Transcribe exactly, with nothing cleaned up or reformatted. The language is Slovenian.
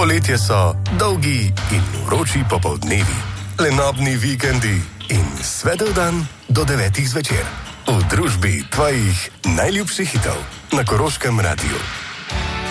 Poletje so dolgi in vroči popoldnevi, lenobni vikendi in svedel dan do devetih zvečer. V družbi tvojih najljubših hitov na Koroškem radiju.